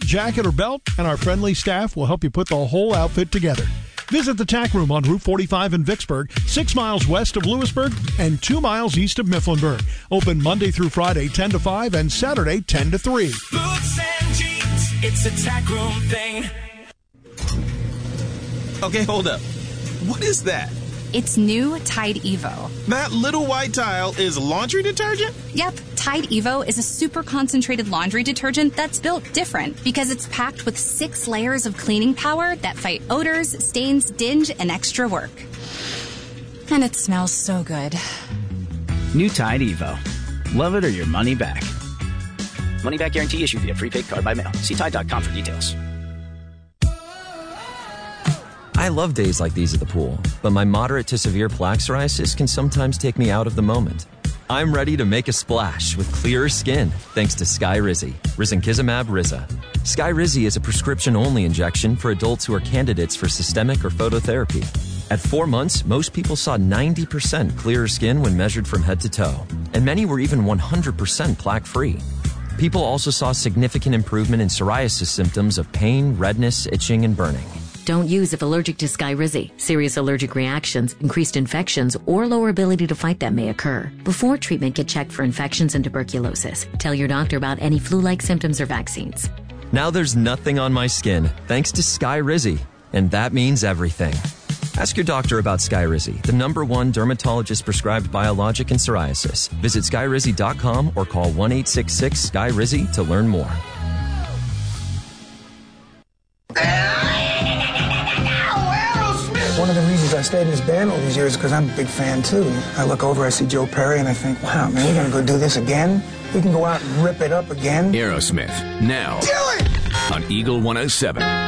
jacket, or belt, and our friendly staff will help you put the whole outfit together. Visit the Tack Room on Route 45 in Vicksburg, 6 miles west of Lewisburg and 2 miles east of Mifflinburg. Open Monday through Friday, 10 to 5, and Saturday, 10 to 3. Boots and jeans, it's a Tack Room thing. Okay, hold up. What is that? It's new Tide Evo. That little white tile is laundry detergent? Yep, Tide Evo is a super concentrated laundry detergent that's built different because it's packed with 6 layers of cleaning power that fight odors, stains, dinge, and extra work. And it smells so good. New Tide Evo. Love it or your money back. Money back guarantee issued via prepaid card by mail. See Tide.com for details. I love days like these at the pool, but my moderate to severe plaque psoriasis can sometimes take me out of the moment. I'm ready to make a splash with clearer skin thanks to Skyrizi, risankizumab Riza. Skyrizi is a prescription-only injection for adults who are candidates for systemic or phototherapy. At 4 months, most people saw 90% clearer skin when measured from head to toe, and many were even 100% plaque-free. People also saw significant improvement in psoriasis symptoms of pain, redness, itching, and burning. Don't use if allergic to Skyrizi. Serious allergic reactions, increased infections, or lower ability to fight them may occur. Before treatment, get checked for infections and tuberculosis. Tell your doctor about any flu-like symptoms or vaccines. Now there's nothing on my skin thanks to Skyrizi, and that means everything. Ask your doctor about Skyrizi, the #1 dermatologist-prescribed biologic in psoriasis. Visit Skyrizi.com or call 1-866-SKYRIZI to learn more. One of the reasons I stayed in this band all these years is because I'm a big fan, too. I look over, I see Joe Perry, and I think, wow, man, we're going to go do this again? We can go out and rip it up again? Aerosmith, now. Do it! On Eagle 107.